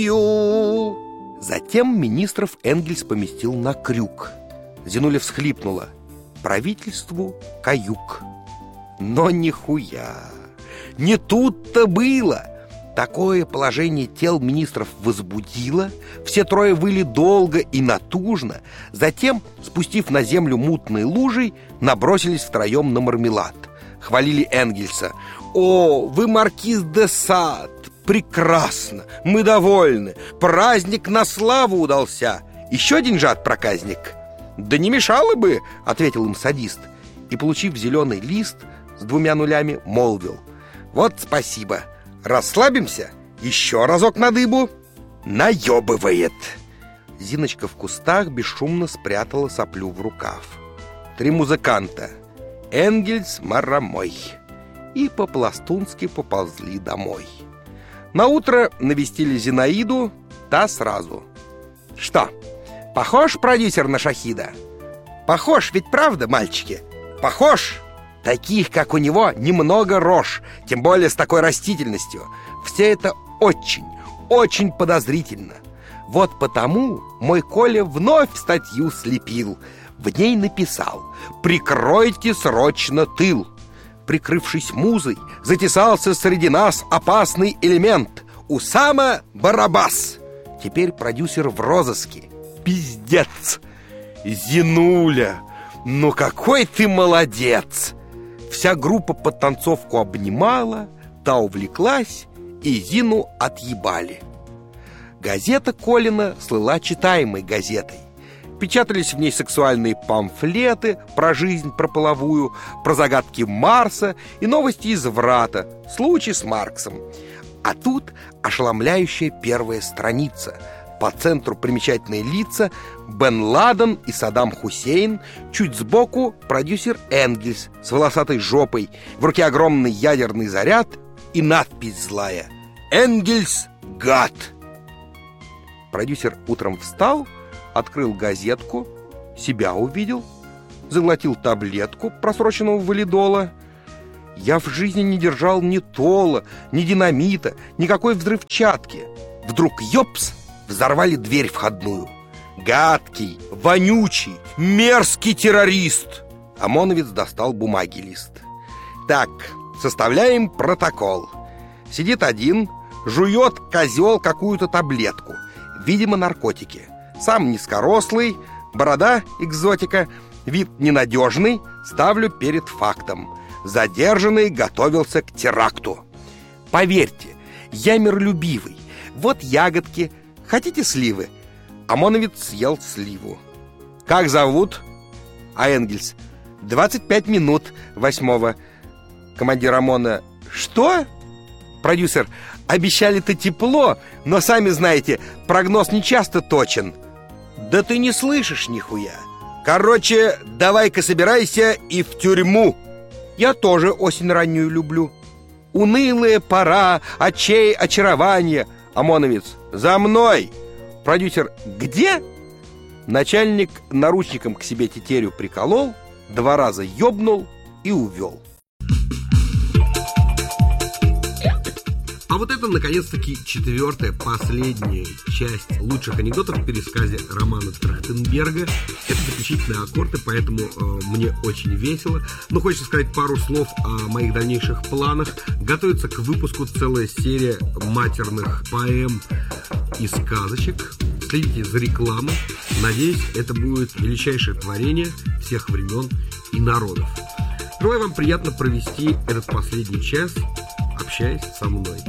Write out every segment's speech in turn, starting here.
каю. Затем министров Энгельс поместил на крюк. Зинуля всхлипнула. Правительству каюк. Но нихуя. Не тут-то было. Такое положение тел министров возбудило. Все трое выли долго и натужно. Затем, спустив на землю мутной лужей, набросились втроем на мармелад. Хвалили Энгельса. «О, вы маркиз де Сад! Прекрасно! Мы довольны! Праздник на славу удался! Еще деньжат, проказник!» «Да не мешало бы!» — ответил им садист. И, получив зеленый лист с 2 нулями, молвил: «Вот спасибо! Расслабимся? Еще разок на дыбу!» Наебывает. Зиночка в кустах бесшумно спрятала соплю в рукав. 3 музыканта — Энгельс, Марамой — и по-пластунски поползли домой. Наутро навестили Зинаиду, та сразу: «Что, похож продюсер на Шахида?» «Похож, ведь правда, мальчики? Похож! Таких, как у него, немного рож, тем более с такой растительностью. Все это очень, очень подозрительно. Вот потому мой Коля вновь статью слепил. В ней написал: «Прикройте срочно тыл». Прикрывшись музой, затесался среди нас опасный элемент — Усама Барабас. Теперь продюсер в розыске. Пиздец! Зинуля, ну какой ты молодец!» Вся группа под танцовку обнимала, та увлеклась, и Зину отъебали. Газета Колина слыла читаемой газетой. Печатались в ней сексуальные памфлеты про жизнь, про половую, про загадки Марса и новости из Врата, случай с Марксом. А тут ошеломляющая первая страница. По центру примечательные лица: Бен Ладен и Саддам Хусейн. Чуть сбоку продюсер Энгельс с волосатой жопой. В руке огромный ядерный заряд и надпись злая: «Энгельс, гад!» Продюсер утром встал, открыл газетку, себя увидел, заглотил таблетку просроченного валидола. Я в жизни не держал ни тола, ни динамита, никакой взрывчатки. Вдруг ёпс! Взорвали дверь входную. Гадкий, вонючий, мерзкий террорист. ОМОНовец достал бумаги лист. Так, составляем протокол. Сидит один, жует козел какую-то таблетку. Видимо, наркотики. Сам низкорослый, борода экзотика, вид ненадежный. Ставлю перед фактом: задержанный готовился к теракту. Поверьте, я миролюбивый. Вот ягодки. Хотите сливы? ОМОНовец съел сливу. Как зовут? А Энгельс: 25 минут 8-го. Командир ОМОНа: что? Продюсер: обещали-то тепло, но сами знаете, прогноз не часто точен. Да ты не слышишь нихуя. Короче, давай-ка собирайся и в тюрьму. Я тоже осень раннюю люблю. Унылая пора, очей очарования. ОМОНовец: за мной. Продюсер: где? Начальник наручником к себе тетерю приколол, 2 раза ёбнул и увел. А вот это, наконец-таки, 4-я, последняя часть лучших анекдотов в пересказе романа Трахтенберга. Это заключительные аккорды, поэтому мне очень весело. Но хочется сказать пару слов о моих дальнейших планах. Готовится к выпуску целая серия матерных поэм и сказочек. Следите за рекламой. Надеюсь, это будет величайшее творение всех времен и народов. Желаю вам приятно провести этот последний час, общаясь со мной.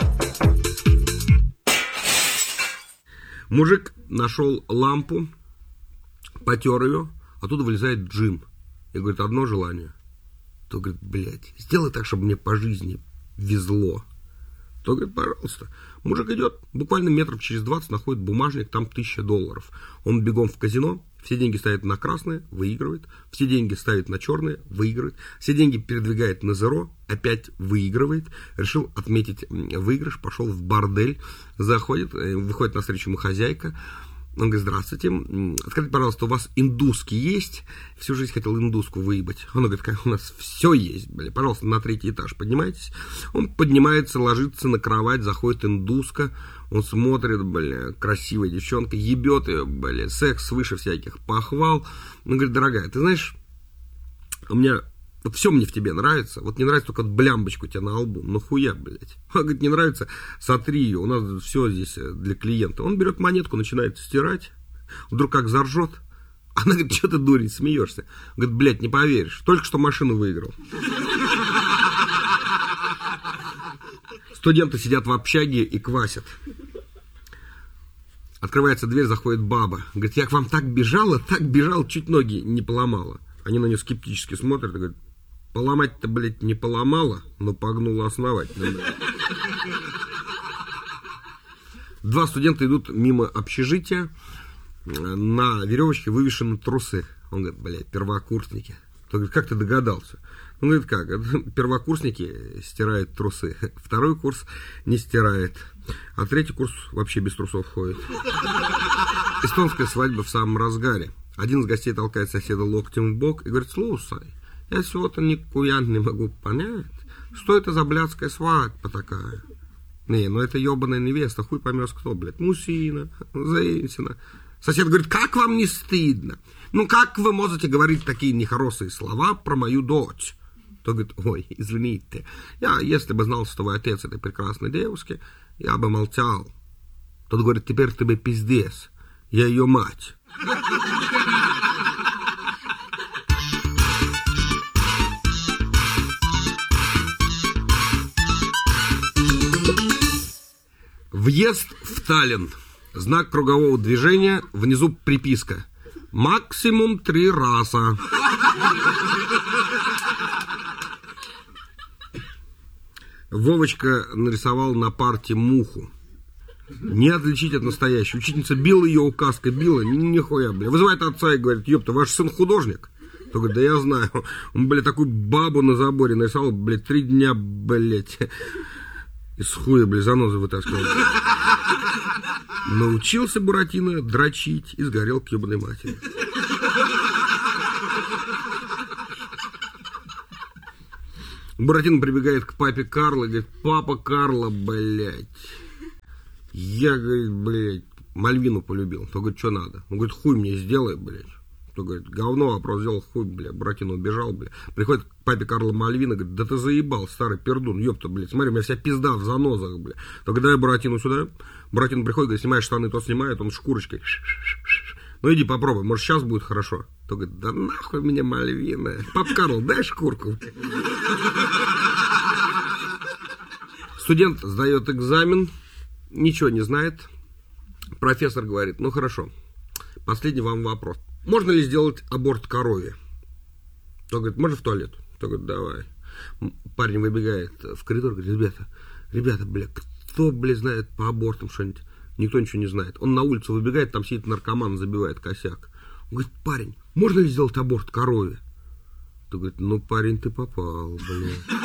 Мужик нашел лампу, потер ее, оттуда вылезает Джим и говорит: одно желание. То говорит: блядь, сделай так, чтобы мне по жизни везло. То говорит: пожалуйста. Мужик идет, буквально метров через 20 находит бумажник, там $1000. Он бегом в казино, все деньги ставит на красное, выигрывает, все деньги ставит на черное, выигрывает, все деньги передвигает на зеро, опять выигрывает. Решил отметить выигрыш, пошел в бордель, выходит навстречу ему хозяйка. Он говорит, здравствуйте, скажите, пожалуйста, у вас индуски есть? Всю жизнь хотел индуску выебать. Он говорит, у нас все есть, бля, пожалуйста, на 3-й этаж поднимайтесь. Он поднимается, ложится на кровать, заходит индуска, он смотрит, бля, красивая девчонка, ебет ее, бля, секс выше всяких похвал. Он говорит, дорогая, ты знаешь, у меня... Вот все мне в тебе нравится. Вот не нравится только блямбочку у тебя на лбу. Нахуя, блядь? Он говорит, не нравится, сотри ее. У нас все здесь для клиента. Он берет монетку, начинает стирать. Вдруг как заржет. Она говорит, что ты, дурень, смеешься? Он говорит, блядь, не поверишь. Только что машину выиграл. Студенты сидят в общаге и квасят. Открывается дверь, заходит баба. Говорит, я к вам так бежала, чуть ноги не поломала. Они на нее скептически смотрят и говорят, поломать-то, блядь, не поломала, но погнула основательно. 2 студента идут мимо общежития, на веревочке вывешены трусы. Он говорит, блядь, первокурсники. Он говорит, как ты догадался? Он говорит, как? Первокурсники стирают трусы, 2-й курс не стирает, а 3-й курс вообще без трусов ходит. Эстонская свадьба в самом разгаре. Один из гостей толкает соседа локтем в бок и говорит, слушай, я всего-то никуя не могу понять, что это за блядская свадьба такая. Не, ну это ебаная невеста, хуй поймешь кто, блядь, мужчина, женщина. Сосед говорит, как вам не стыдно? Ну как вы можете говорить такие нехорошие слова про мою дочь? Тот говорит, ой, извините, я, если бы знал, что вы отец этой прекрасной девушки, я бы молчал. Тот говорит, теперь тебе пиздец, я ее мать. Въезд в Таллин. Знак кругового движения, внизу приписка. Максимум 3 раза. Вовочка нарисовал на парте муху. Не отличить от настоящей. Учительница била ее указкой, била, нихуя, бля. Вызывает отца и говорит, ёпта, ваш сын художник? Тот говорит, да я знаю. Он, блядь, такую бабу на заборе нарисовал, блядь, 3 дня, блядь. Из хуя, блядь, занозы вытаскивал. Научился Буратино дрочить и сгорел к ебаной матери. Буратино прибегает к папе Карло и говорит, папа Карло, блядь. Я, говорит, блядь, Мальвину полюбил. Он говорит, что надо? Он говорит, хуй мне сделай, блядь. Он говорит, говно, вопрос сделал, хуй, блядь. Буратино убежал, блядь. Приходит к папе Карло Мальвина, говорит, да ты заебал, старый пердун, ёпта, блядь. Смотри, у меня вся пизда в занозах, блядь. Только дай Буратино сюда. Буратино приходит, говорит, снимаешь штаны, то снимает, он шкурочкой. Ну иди попробуй, может сейчас будет хорошо. То говорит, да нахуй мне Мальвина. Пап Карл, дай шкурку. Студент сдает экзамен. Ничего не знает. Профессор говорит, ну хорошо, последний вам вопрос. Можно ли сделать аборт корове? Тот говорит, можно в туалет? Тот говорит, давай. Парень выбегает в коридор, говорит, ребята, бля, кто, бля, знает по абортам что-нибудь? Никто ничего не знает. Он на улицу выбегает, там сидит наркоман, забивает косяк. Он говорит, парень, можно ли сделать аборт корове? Тот говорит, ну, парень, ты попал, бля.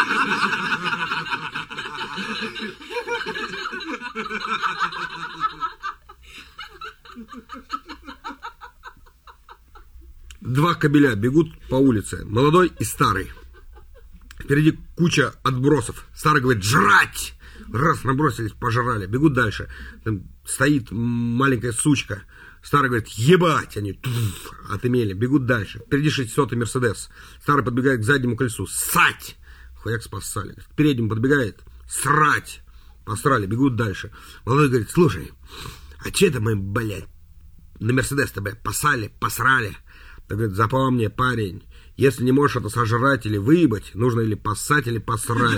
Два кобеля бегут по улице, молодой и старый. Впереди куча отбросов. Старый говорит, жрать! Раз, набросились, пожрали, бегут дальше. Там стоит маленькая сучка. Старый говорит, ебать! Они отымели, бегут дальше. Впереди 600-й Мерседес. Старый подбегает к заднему колесу. Ссать! Хуяк спассали. К переднему подбегает. Срать! Посрали, бегут дальше. Молодой говорит, слушай, а че это мы, блядь, на Мерседес-то, блядь, посрали? Так говорит, запомни, парень, если не можешь это сожрать или выебать, нужно или поссать, или посрать.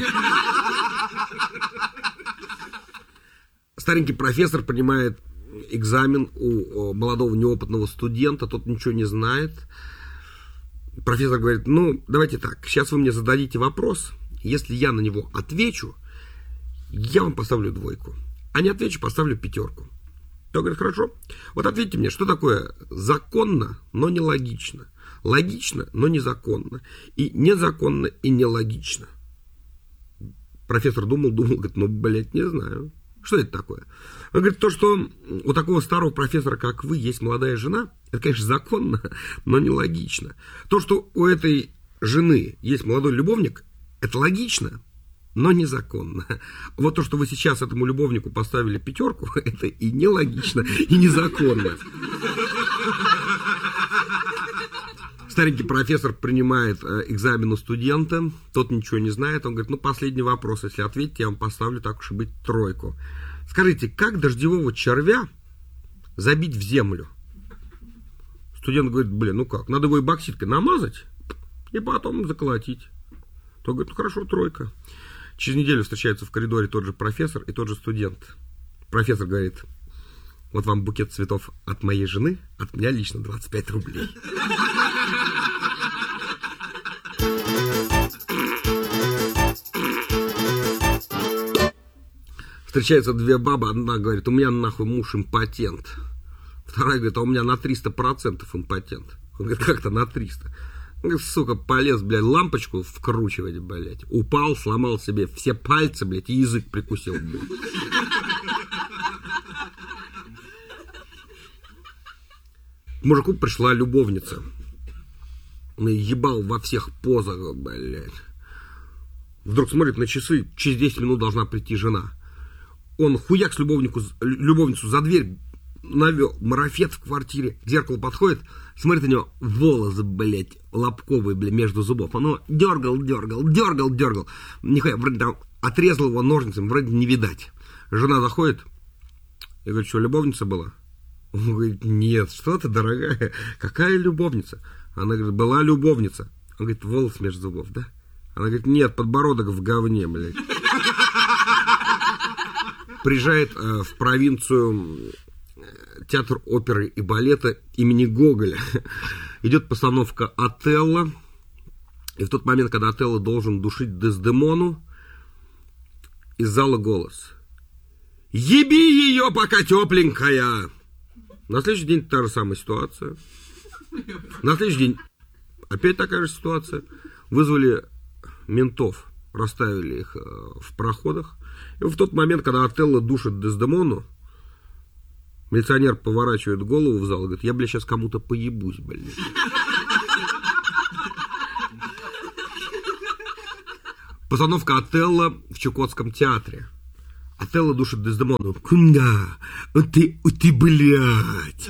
Старенький профессор принимает экзамен у молодого неопытного студента, тот ничего не знает. Профессор говорит, ну, давайте так, сейчас вы мне зададите вопрос, если я на него отвечу, я вам поставлю 2, а не отвечу, поставлю 5. Тот говорит, хорошо, вот ответьте мне, что такое законно, но нелогично, логично, но незаконно, и незаконно, и нелогично. Профессор думал, говорит, ну, блядь, не знаю. Что это такое? Он говорит, то, что у такого старого профессора, как вы, есть молодая жена, это, конечно, законно, но нелогично. То, что у этой жены есть молодой любовник, это логично, но незаконно. Вот то, что вы сейчас этому любовнику поставили 5, это и нелогично, и незаконно. Старенький профессор принимает экзамен у студента, тот ничего не знает, он говорит, последний вопрос, если ответите, я вам поставлю, так уж и быть, 3. Скажите, как дождевого червя забить в землю? Студент говорит, как, надо его эбоксидкой намазать и потом заколотить. Тот говорит, хорошо, 3. Через неделю встречаются в коридоре тот же профессор и тот же студент. Профессор говорит, вот вам букет цветов от моей жены, от меня лично 25 рублей. Встречаются 2 бабы, одна говорит, у меня нахуй муж импотент. Вторая говорит, а у меня на 300% импотент. Он говорит, как-то на 300? Он говорит, сука, полез, блядь, лампочку вкручивать, блядь. Упал, сломал себе все пальцы, блядь, и язык прикусил, блядь. К мужику пришла любовница. Он ебал во всех позах, блядь. Вдруг смотрит на часы, через 10 минут должна прийти жена. Он хуяк с любовницу за дверь навел, марафет в квартире, к зеркалу подходит, смотрит на него, волосы, блядь, лобковые, блядь, между зубов. Он дергал. Нихуя, вроде там отрезал его ножницами, вроде не видать. Жена заходит, я говорю, что, любовница была? Он говорит, нет, что ты, дорогая, какая любовница? Она говорит, была любовница. Он говорит, волос между зубов, да? Она говорит, нет, подбородок в говне, блядь. Приезжает в провинцию театр оперы и балета имени Гоголя. Идет постановка «Отелло». И в тот момент, когда Отелло должен душить Дездемону, из зала голос. «Еби ее, пока тепленькая!» На следующий день та же самая ситуация. На следующий день опять такая же ситуация. Вызвали ментов, расставили их в проходах. И в тот момент, когда Отелло душит Дездемону, милиционер поворачивает голову в зал и говорит, я, блядь, сейчас кому-то поебусь, блядь. Постановка Отелло в Чукотском театре. Отелло душит Дездемону. Куда? Ты, блядь.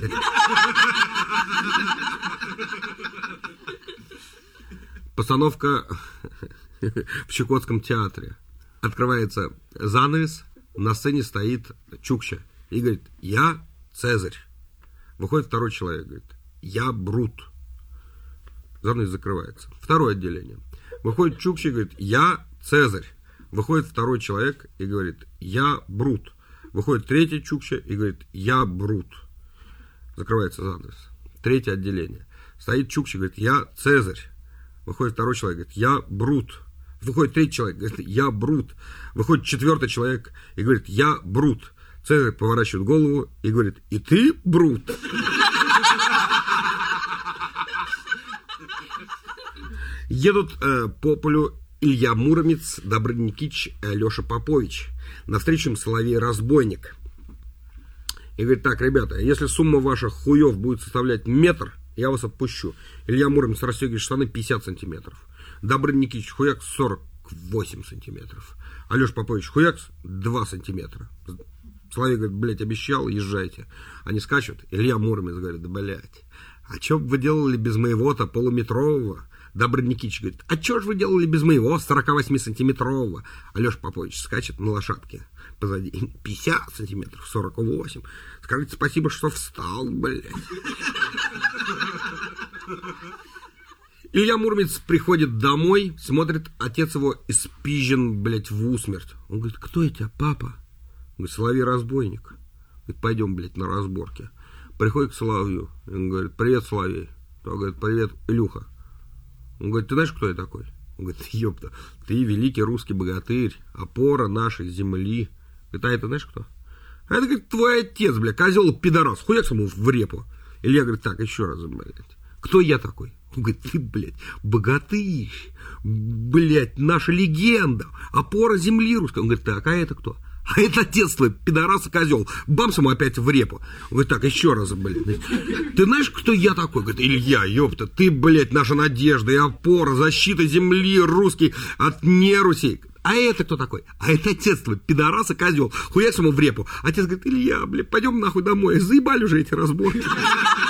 Постановка в Чукотском театре. Открывается занавес, на сцене стоит Чукча и говорит, я Цезарь. Выходит второй человек, говорит, я Брут. Занавес закрывается. Второе отделение. Выходит Чукча и говорит, я Цезарь. Выходит второй человек и говорит, я Брут. Выходит третий Чукча и говорит, я Брут. Закрывается занавес. Третье отделение. Стоит Чукча и говорит, я Цезарь. Выходит второй человек, говорит, я Брут. Выходит третий человек, говорит, я Брут. Выходит четвертый человек и говорит, я Брут. Цезарь поворачивает голову и говорит, и ты Брут? Едут по полю Илья Муромец, Добрыня Никитич и Алеша Попович. Навстречу им Соловей-разбойник. И говорит, так, ребята, если сумма ваших хуев будет составлять метр, я вас отпущу. Илья Муромец расстегивает штаны 50 сантиметров. Добрыня Никитич хуяк 48 сантиметров. Алеша Попович хуяк 2 сантиметра. Соловей говорит, блядь, обещал, езжайте. Они скачут. Илья Муромец говорит, да, блядь, а что бы вы делали без моего-то полуметрового? Добрыня Никитич говорит, а что же вы делали без моего 48-сантиметрового? Алеша Попович скачет на лошадке позади. 50 сантиметров, 48. Скажите спасибо, что встал, блядь. Илья Муромец приходит домой, смотрит, отец его испизжен, блядь, в усмерть. Он говорит, кто это, папа? Он говорит, Соловей-разбойник. Говорит, пойдем, блядь, на разборки. Приходит к Соловью. Он говорит, привет, Соловей. Он говорит, привет, Илюха. Он говорит, ты знаешь, кто я такой? Он говорит, ёпта, ты великий русский богатырь, опора нашей земли. Говорит, а это знаешь кто? А это, говорит, твой отец, блядь, козел пидорас. Хуяк ему в репу. Илья говорит, так, еще раз, блядь. Кто я такой? Он говорит, ты, блядь, богатырь, блядь, наша легенда, опора земли русской. Он говорит, так, а это кто? А это отец твой, пидорас и козел. Бамс ему опять в репу. Говорит, так, еще раз, блядь. Ты знаешь, кто я такой? Говорит, Илья, ёпта, ты, блядь, наша надежда и опора, защита земли русский от неруси. А это кто такой? А это отец твой, пидорас и козел. Хуяк ему в репу. Отец говорит, Илья, блядь, пойдем нахуй домой. Заебали уже эти разборки.